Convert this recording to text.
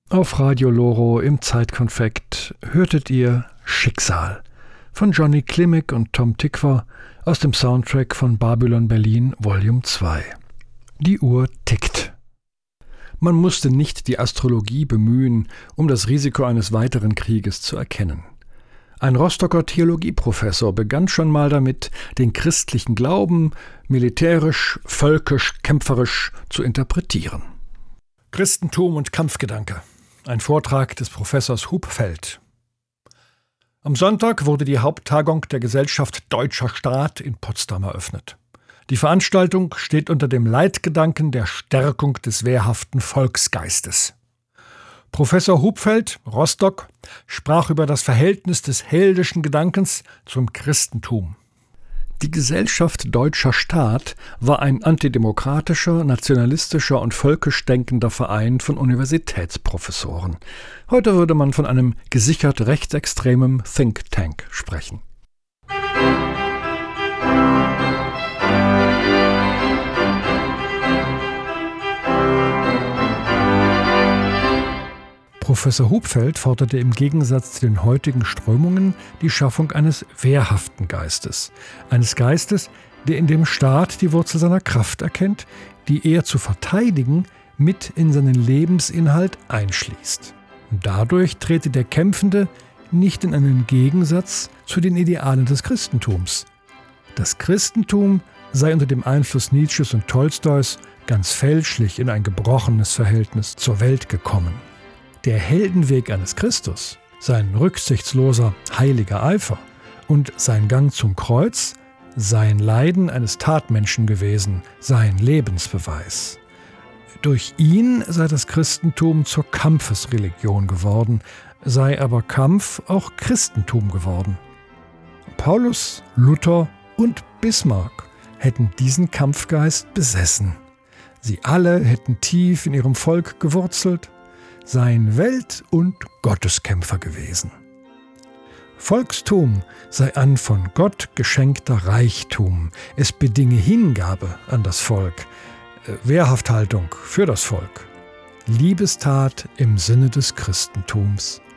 Auf Radio Loro im Zeitkonfekt hörtet ihr Schicksal von Johnny Klimek und Tom Tykwer aus dem Soundtrack von Babylon Berlin Volume 2. Die Uhr tickt. Man musste nicht die Astrologie bemühen, um das Risiko eines weiteren Krieges zu erkennen. Ein Rostocker Theologieprofessor begann schon mal damit, den christlichen Glauben militärisch, völkisch, kämpferisch zu interpretieren. Christentum und Kampfgedanke. Ein Vortrag des Professors Hupfeld. Am Sonntag wurde die Haupttagung der Gesellschaft Deutscher Staat in Potsdam eröffnet. Die Veranstaltung steht unter dem Leitgedanken der Stärkung des wehrhaften Volksgeistes. Professor Hupfeld, Rostock, sprach über das Verhältnis des heldischen Gedankens zum Christentum. Die Gesellschaft Deutscher Staat war ein antidemokratischer, nationalistischer und völkisch denkender Verein von Universitätsprofessoren. Heute würde man von einem gesichert rechtsextremen Think Tank sprechen. Professor Hupfeld forderte im Gegensatz zu den heutigen Strömungen die Schaffung eines wehrhaften Geistes. Eines Geistes, der in dem Staat die Wurzel seiner Kraft erkennt, die er zu verteidigen mit in seinen Lebensinhalt einschließt. Und dadurch trete der Kämpfende nicht in einen Gegensatz zu den Idealen des Christentums. Das Christentum sei unter dem Einfluss Nietzsches und Tolstois ganz fälschlich in ein gebrochenes Verhältnis zur Welt gekommen. Der Heldenweg eines Christus, sein rücksichtsloser, heiliger Eifer und sein Gang zum Kreuz, sein Leiden eines Tatmenschen gewesen, sein Lebensbeweis. Durch ihn sei das Christentum zur Kampfesreligion geworden, sei aber Kampf auch Christentum geworden. Paulus, Luther und Bismarck hätten diesen Kampfgeist besessen. Sie alle hätten tief in ihrem Volk gewurzelt, seien Welt- und Gotteskämpfer gewesen. Volkstum sei an von Gott geschenkter Reichtum. Es bedinge Hingabe an das Volk, Wehrhafthaltung für das Volk, Liebestat im Sinne des Christentums.